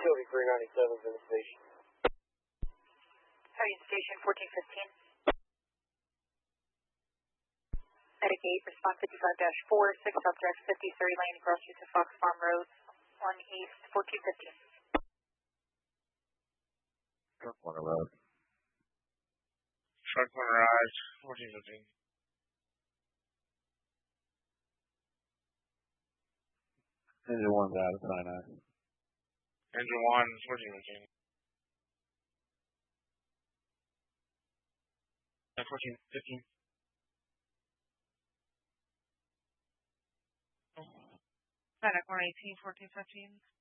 Utility 397 is in the station. Union Station 1415. Medic 8, response 55-4, 6 subjects, 53 Lane, cross streets of Fox Farm Road, 1 East, 1415. Truck Corner Road. Truck Corner Rise, 1415. Engine 1's out of Sinai. Engine 1, 1415. 1415. Medic 118, 1415.